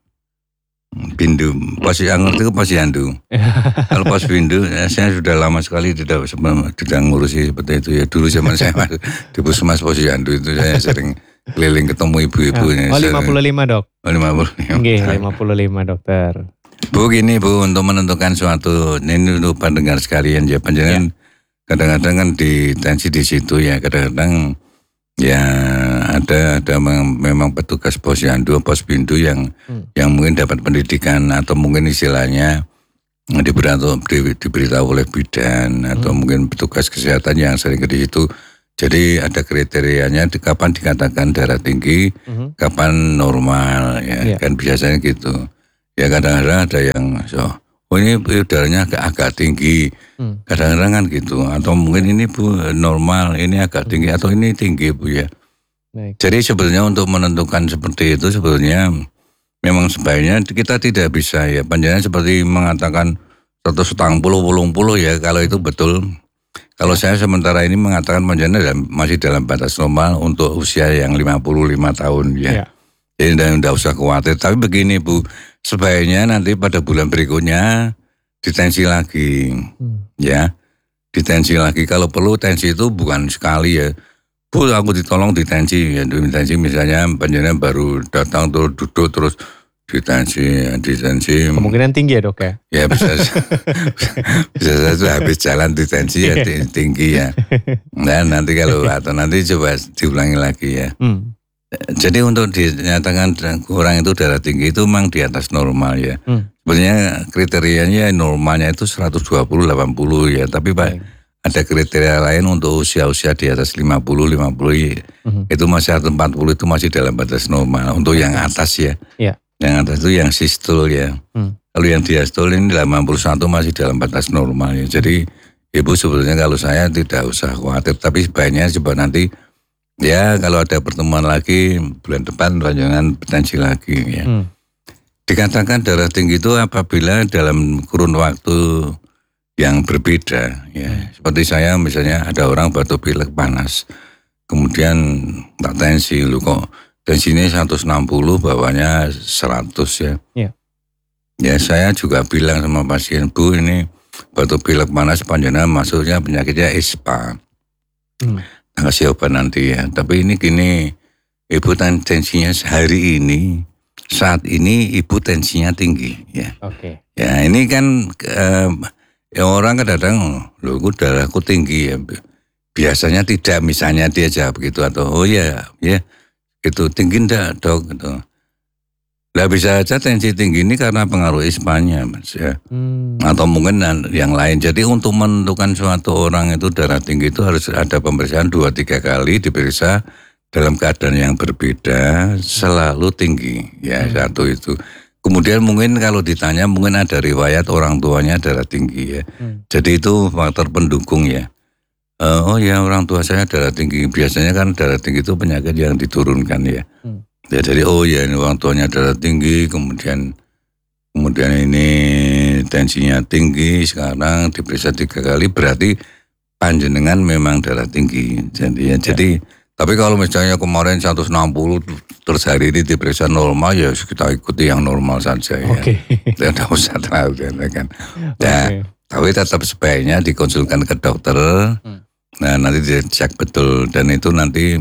Bindu, pos yang ngerti itu pos Yandu. Kalau pos Bindu, ya, saya sudah lama sekali tidak tidak ngurusi seperti itu ya. Dulu zaman saya di puskesmas pos Yandu itu saya sering keliling ketemu ibu-ibu. Oh, oh lima puluh lima dok. Oh lima puluh lima. Oke, lima puluh lima dokter. Bu gini Bu, untuk menentukan suatu ini untuk pendengar sekalian ya, panjangan ya. Kadang-kadang kan di tensi di situ ya, kadang-kadang ya ada ada memang petugas posyandu, posbindu yang hmm. yang mungkin dapat pendidikan atau mungkin istilahnya diberitahu di, diberitahu oleh bidan hmm. atau mungkin petugas kesehatan yang sering di situ. Jadi ada kriterianya di kapan dikatakan darah tinggi, hmm. kapan normal ya yeah. kan biasanya gitu. Ya kadang-kadang ada yang so, oh ini darahnya agak, agak tinggi, hmm. kadang-kadang kan gitu. Atau mungkin ini Bu normal, ini agak tinggi, atau ini tinggi Bu ya. Baik. Jadi sebetulnya untuk menentukan seperti itu sebetulnya memang sebaiknya kita tidak bisa ya. Panjangnya seperti mengatakan seratus setang puluh, puluh, puluh ya, kalau itu betul. Kalau ya. Saya sementara ini mengatakan panjangnya masih dalam batas normal untuk usia yang lima puluh lima tahun ya. ya. Jadi tidak usah khawatir. Tapi begini Bu, sebaiknya nanti pada bulan berikutnya ditensi lagi, hmm. ya, ditensi lagi. Kalau perlu tensi itu bukan sekali ya, Bu aku ditolong ditensi, ya ditensi misalnya panjenengan baru datang terus duduk terus ditensi, ditensi. Kemungkinan tinggi ya dok ya? Ya bisa, bisa saja habis jalan ditensi ya tinggi ya. Nah nanti kalau atau nanti coba diulangi lagi ya. Hmm. Jadi untuk dinyatakan kurang itu darah tinggi itu memang di atas normal ya. Hmm. Sebenarnya kriterianya normalnya itu seratus dua puluh, delapan puluh ya. Tapi Pak hmm. ada kriteria lain untuk usia-usia di atas lima puluh, lima puluh hmm. itu masih seratus empat puluh itu masih dalam batas normal. Untuk yang atas ya. Yeah. Yang atas itu yang sistol ya. Hmm. Kalau yang diastol ini delapan puluh satu masih dalam batas normal ya. Jadi Ibu sebetulnya kalau saya tidak usah khawatir. Tapi sebaiknya coba nanti ya kalau ada pertemuan lagi bulan depan jangan tensi lagi ya. Hmm. Dikatakan darah tinggi itu apabila dalam kurun waktu yang berbeda ya. Hmm. Seperti saya misalnya ada orang batuk pilek panas. Kemudian tak tensi lu kok tensinya seratus enam puluh bawahnya seratus ya. Yeah. Ya saya juga bilang sama pasien, Bu ini batuk pilek panas panjangnya maksudnya penyakitnya ispa. Hmm. Kasih obat nanti ya. Tapi ini gini, ibu tensinya sehari ini, saat ini ibu tensinya tinggi ya. Oke. Okay. Ya ini kan eh, ya orang kadang-kadang, loh aku darahku tinggi ya. Biasanya tidak, misalnya dia jawab gitu atau oh ya, ya gitu tinggi enggak dok gitu. Lah bisa aja tensi tinggi ini karena pengaruh ispanya mas ya. Hmm. Atau mungkin yang lain. Jadi untuk menentukan suatu orang itu darah tinggi itu harus ada pemeriksaan dua tiga kali diperiksa dalam keadaan yang berbeda selalu tinggi ya hmm. satu itu. Kemudian mungkin kalau ditanya mungkin ada riwayat orang tuanya darah tinggi ya. Hmm. Jadi itu faktor pendukung ya. Uh, oh ya orang tua saya darah tinggi. Biasanya kan darah tinggi itu penyakit yang diturunkan ya. Hmm. Ya jadi oh ya ini orang tuanya darah tinggi, kemudian kemudian ini tensinya tinggi, sekarang diperiksa tiga kali berarti panjenengan memang darah tinggi. Jadi ya, ya. jadi Tapi kalau misalnya kemarin seratus enam puluh terus hari ini diperiksa normal ya kita ikuti yang normal saja ya. Oke. Okay. Tidak usah terlalu kan. Nah, okay. Tapi tetap sebaiknya dikonsulkan ke dokter. Hmm. Nah nanti dicek betul dan itu nanti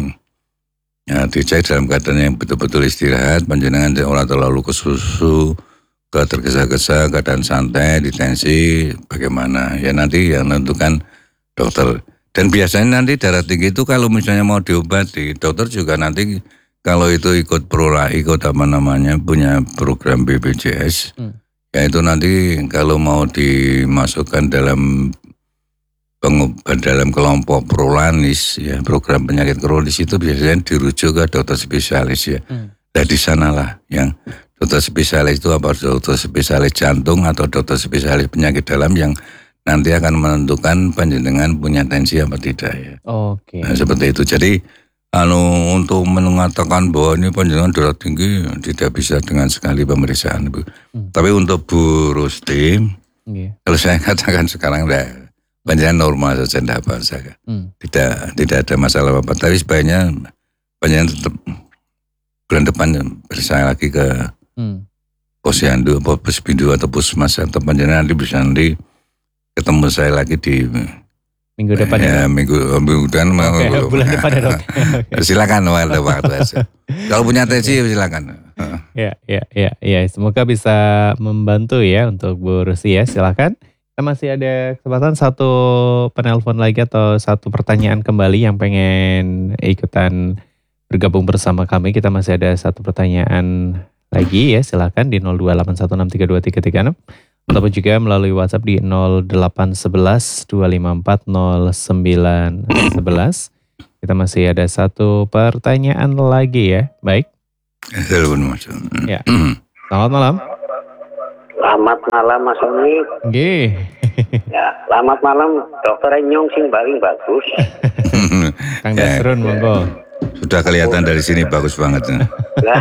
ya, dicek dalam keadaan yang betul-betul istirahat. Panjenengan orang terlalu kesusu, ke tergesa-gesa, keadaan santai, ditensi, bagaimana ya nanti yang menentukan dokter. Dan biasanya nanti darah tinggi itu kalau misalnya mau diobati, dokter juga nanti kalau itu ikut prola, ikut apa namanya punya program B P J S, hmm. ya itu nanti kalau mau dimasukkan dalam pengobat dalam kelompok prolanis, ya program penyakit kronis itu biasanya dirujuk ke dokter spesialis ya. Hmm. Nah di sanalah yang dokter spesialis itu apa dokter spesialis jantung atau dokter spesialis penyakit dalam yang nanti akan menentukan panjenengan punya tensi apa tidak ya. Oke. Okay. Nah, seperti itu. Jadi anu untuk mengatakan bahwa ini panjenengan darah tinggi tidak bisa dengan sekali pemeriksaan Bu. Hmm. Tapi untuk Bu Rusti, okay. kalau saya katakan sekarang enggak, panjenengan normal saja tidak apa saja. Hmm. Tidak tidak ada masalah apa. Tapi sebaiknya panjenengan tetap bulan depan periksa lagi ke hmm. Posyandu, Puspindu atau Puskesmas atau panjenengan nanti bisa nanti ketemu saya lagi di minggu depan ya, ya minggu minggu depan okay, bulan depan ya dok. Okay. Silakan ada waktu aja. Kalau punya tensi silakan. Ya ya ya ya semoga bisa membantu ya untuk Bu Rusi ya silakan. Kita masih ada kesempatan satu penelpon lagi atau satu pertanyaan kembali yang pengen ikutan bergabung bersama kami. Kita masih ada satu pertanyaan lagi ya silakan di nol dua delapan satu enam tiga dua tiga tiga enam. Ataupun juga melalui WhatsApp di nol delapan satu satu dua lima empat nol sembilan satu satu. Kita masih ada satu pertanyaan lagi ya. Baik. Ya. Selamat malam. Selamat malam Mas Oni. Nggih. Ya, selamat malam Dokter Enyong sing paling bagus. Kang Dasrun monggo. Sudah kelihatan dari sini bagus banget. Lah.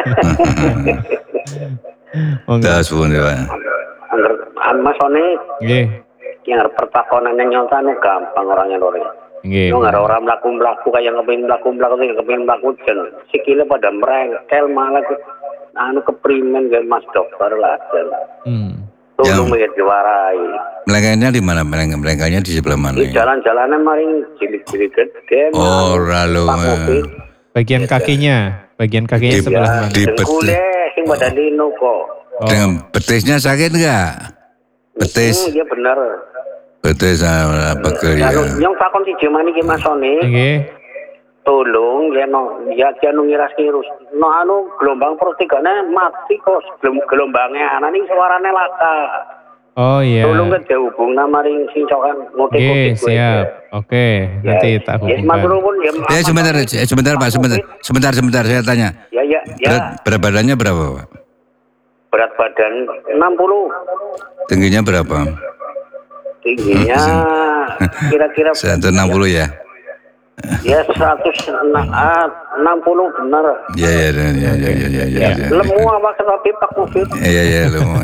Monggo. Suwun ya. Mas Oni, nggih. Yang pertakonannya nyontan gampang orangnya lori. Nggih. Yo nggak orang melaku-melaku kayak ngepin melaku-melaku kayak ngepin melaku jen. Sikile pada merengkel malah anu keprimen kayak Mas Dokter lah. Hmm. Tolong menjuarai. Melengkanya di mana? Melengkanya di sebelah mana? Di jalan-jalannya maring cilik-cilik gede. Oh, lalu. Bagian kakinya, bagian kakinya di, sebelah mana? Di betis. Sing pada lino kok. Oh. Dengan betisnya sakit enggak? Betis. Hmm, iya benar. Betis apa ke ya? Yang takon si Jemani ki Mas Oni. Nggih. Tolong ya no ya jangan ngiras-ngirus. No anu gelombang pertigane mati kok gelombangnya ana ning suarane laka. Oh iya. Tolong ke dihubung maring sing cokan ngotek-ngotek. Siap. Oke, ya, nanti tak hubungkan. Ya, ya sebentar, sebentar Pak, sebentar. Sebentar, sebentar saya tanya. Ya, ya, ya. Berat, berat badannya berapa, Pak? Berat badan enam puluh. Tingginya berapa? Tingginya kira-kira seratus enam puluh ya? Ya seratus enam puluh benar. Ya ya ya ya ya ya ya. ya. Lemu apa tapi Pak Mufid? Iya iya lemu.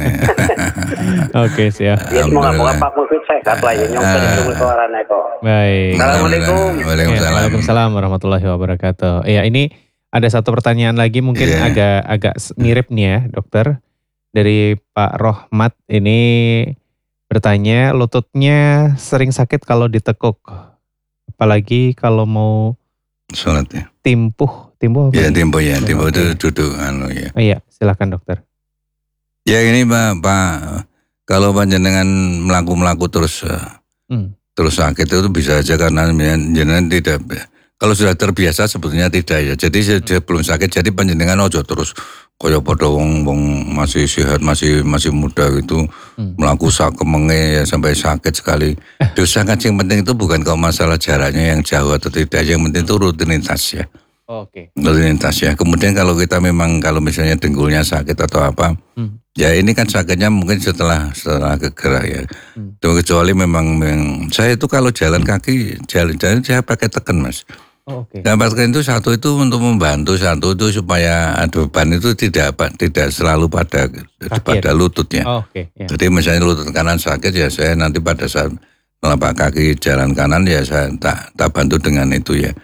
Oke siap. Ya semoga Pak Mufid sehat lah ya nyong dari suaranya kok. Baik. Assalamualaikum. Waalaikumsalam. Waalaikumsalam warahmatullahi wabarakatuh. Iya ini ada satu pertanyaan lagi mungkin yeah. agak agak mirip nih ya dokter. Dari Pak Rohmat ini bertanya lututnya sering sakit kalau ditekuk. Apalagi kalau mau sholat ya. Timpuh, timpuh apa? Ya timpuh ya, timpuh itu duduk anu ya. Oh, iya, silakan dokter. Ya ini Pak, Pak kalau panjenengan melaku-melaku terus hmm. terus sakit itu bisa aja karena panjenengan tidak. Kalau sudah terbiasa sebetulnya tidak ya. Jadi hmm. dia belum sakit, jadi panjenengan ojo terus kaya pada wong wong masih sehat, masih masih muda gitu hmm. melaku sak kemenge ya sampai sakit sekali. Dosa kan yang penting itu bukan kalau masalah jaraknya yang jauh atau tidak, yang penting itu rutinitas ya. Oh, Oke. Okay. Rutinitas ya. Kemudian kalau kita memang kalau misalnya dengkulnya sakit atau apa, hmm. ya ini kan sakitnya mungkin setelah setelah gerak ya. Hmm. Kecuali memang, memang saya itu kalau jalan kaki jalan-jalan saya pakai teken Mas. Oh, Oke. Okay. Dapatkan itu satu itu untuk membantu, satu itu supaya beban itu tidak tidak selalu pada kaki pada lututnya. Oh, Oke. Okay. Yeah. Jadi misalnya lutut kanan sakit ya saya nanti pada saat melapak kaki jalan kanan ya saya tak tak bantu dengan itu ya. Hmm.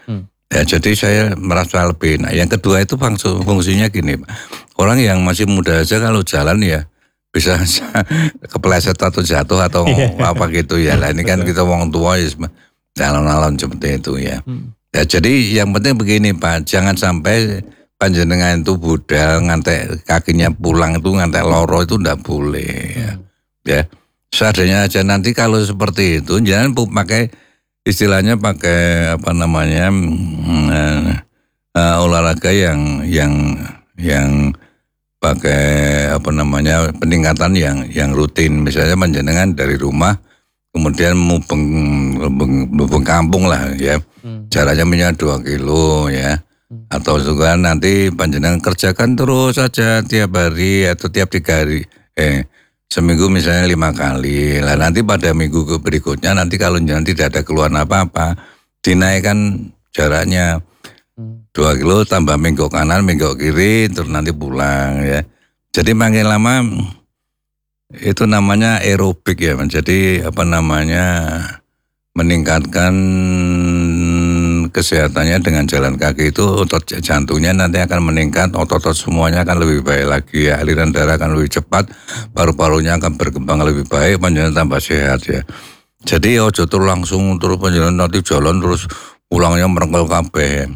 Ya, jadi saya merasa lebih. Nah, yang kedua itu fungsi, fungsinya gini, Pak. Orang yang masih muda aja kalau jalan ya bisa kepleset atau jatuh atau apa gitu ya. Lah ini kan kita wong tua ya jalan-jalan seperti itu ya. Hmm. Ya jadi yang penting begini Pak, jangan sampai panjenengan itu budal ngantek kakinya pulang itu ngantek loro itu enggak boleh ya. Hmm. Ya. Seadanya aja nanti kalau seperti itu jangan pakai istilahnya pakai apa namanya uh, uh, olahraga yang yang yang pakai apa namanya peningkatan yang yang rutin, misalnya panjenengan dari rumah kemudian mubeng mubeng kampung lah ya, hmm. jaraknya punya dua kilo ya, hmm. atau juga nanti panjenengan kerjakan terus saja tiap hari atau tiap tiga hari eh seminggu misalnya lima kali. Lah nanti pada minggu berikutnya nanti kalau jangan tidak ada keluhan apa-apa, dinaikkan jaraknya dua kilo tambah minggu kanan, minggu kiri, terus nanti pulang ya. Jadi makin lama itu namanya aerobik ya. Jadi apa namanya meningkatkan kesehatannya dengan jalan kaki itu otot jantungnya nanti akan meningkat, otot-otot semuanya akan lebih baik lagi ya, aliran darah akan lebih cepat, paru-parunya akan berkembang lebih baik, panjenengan tambah sehat ya. Jadi ojo terus langsung terus panjenengan nanti jalan terus pulangnya merengkel kabeh.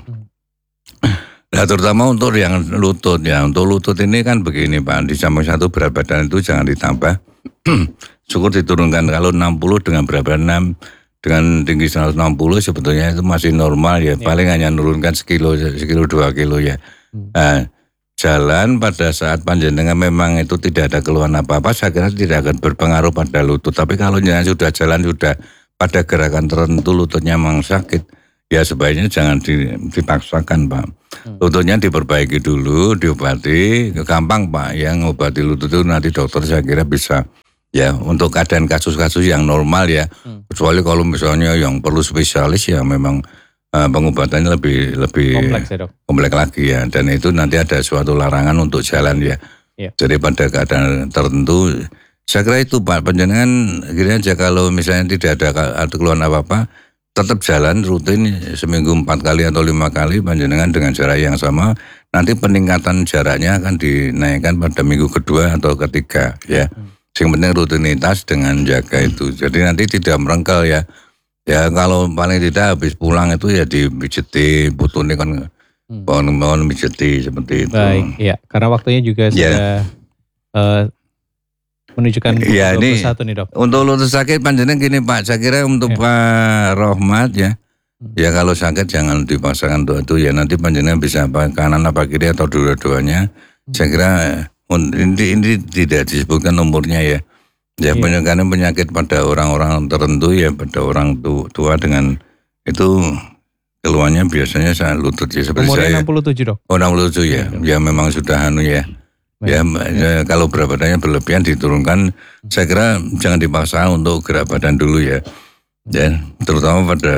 Nah terutama untuk yang lutut ya, untuk lutut ini kan begini Pak, di samping satu berat badan itu jangan ditambah, syukur diturunkan. Kalau enam puluh dengan berat badan enam dengan tinggi seratus enam puluh sebetulnya itu masih normal ya, ya. Paling hanya nurunkan sekilo, sekilo dua kilo ya. Hmm. Nah, jalan pada saat panjenengan memang itu tidak ada keluhan apa-apa, saya kira tidak akan berpengaruh pada lutut. Tapi kalau jangan sudah jalan sudah pada gerakan tertentu lututnya memang sakit, ya sebaiknya jangan dipaksakan Pak. Hmm. Lututnya diperbaiki dulu, diobati, gampang Pak. Yang obati lutut itu nanti dokter saya kira bisa. Ya, untuk keadaan kasus-kasus yang normal ya, hmm. kecuali kalau misalnya yang perlu spesialis ya memang uh, pengobatannya lebih lebih kompleks, ya, kompleks lagi ya, dan itu nanti ada suatu larangan untuk jalan ya. Yeah. Jadi pada keadaan tertentu, saya kira itu Pak, panjenengan kira aja kalau misalnya tidak ada keluhan apa-apa, tetap jalan rutin seminggu empat kali atau lima kali panjenengan dengan jarak yang sama, nanti peningkatan jaraknya akan dinaikkan pada minggu kedua atau ketiga ya. Hmm. Yang penting rutinitas dengan jaga itu. Jadi nanti tidak merengkel ya. Ya kalau paling tidak habis pulang itu ya dipijeti, putune kan hmm. mohon pijeti seperti itu. Baik, ya. Karena waktunya juga sudah ya. uh, menunjukkan ya, ini satu nih Dok. Untuk lutut sakit panjenengan gini Pak, saya kira untuk ya. Pak Rohmat ya. Hmm. Ya kalau sakit jangan dipaksakan untuk itu ya, nanti panjenengan bisa apa kanan apa kiri atau dua-duanya. Hmm. Saya kira Ini, ini tidak disebutkan umurnya ya. Ya, yeah. penyakit penyakit pada orang-orang tertentu ya, pada orang tua dengan itu keluhannya biasanya saya lutut ya seperti umurnya saya. enam puluh tujuh Dok. Oh enam puluh tujuh ya. Ya, ya memang sudah anu ya. Baik. Ya, ya kalau berat badannya berlebihan diturunkan, saya kira jangan dipaksa untuk gerak badan dulu ya. Ya, terutama pada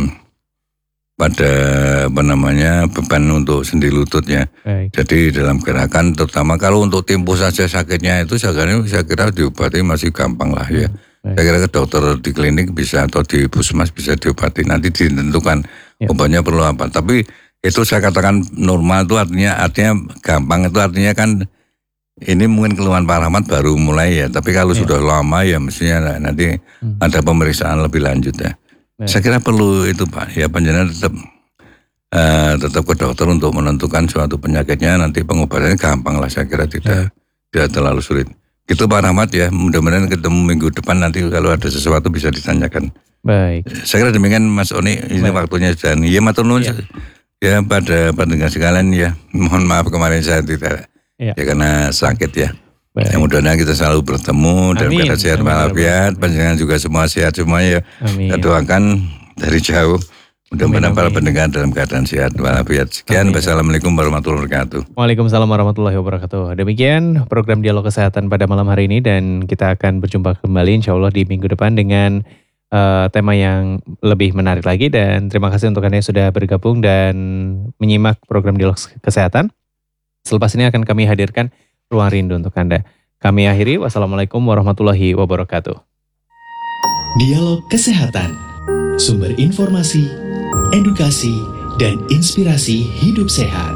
pada apa namanya beban untuk sendi lututnya. Baik. Jadi dalam gerakan terutama kalau untuk tempo saja sakitnya itu saya kira, saya kira diobati masih gampang lah ya. Baik. Saya kira ke dokter di klinik bisa atau di puskesmas bisa diobati, nanti ditentukan ya. Obatnya perlu apa. Tapi itu saya katakan normal itu artinya artinya gampang itu artinya kan ini mungkin keluhan Pak Rahmat baru mulai ya. Tapi kalau ya. Sudah lama ya mestinya nanti hmm. ada pemeriksaan lebih lanjut ya. Baik. Saya kira perlu itu Pak, ya panjenengan tetap uh, tetap ke dokter untuk menentukan suatu penyakitnya, nanti pengobatannya gampang lah, saya kira tidak ya. Tidak terlalu sulit. Gitu Pak Rahmat ya, mudah-mudahan ketemu minggu depan nanti kalau ada sesuatu bisa ditanyakan. Baik. Saya kira demikian Mas Oni, ini Baik. Waktunya sudah. Ya matur nuwun ya. Ya pada pendengar sekalian ya, mohon maaf kemarin saya tidak ya, ya karena sakit ya. Baik. Yang mudah-mudahan kita selalu bertemu dan keadaan sehat walafiat, panjenengan juga semua sehat semuanya. Amin. Kita doakan dari jauh. Mudah-mudahan para pendengar dalam keadaan sehat walafiat. Sekian, wassalamualaikum warahmatullahi wabarakatuh. Waalaikumsalam warahmatullahi wabarakatuh. Demikian program Dialog Kesehatan pada malam hari ini dan kita akan berjumpa kembali insya Allah di minggu depan dengan uh, tema yang lebih menarik lagi. Dan terima kasih untuk Anda yang sudah bergabung dan menyimak program Dialog Kesehatan. Selepas ini akan kami hadirkan Ruang Rindu untuk Anda. Kami akhiri, wassalamualaikum warahmatullahi wabarakatuh. Dialog Kesehatan, sumber informasi, edukasi, dan inspirasi hidup sehat.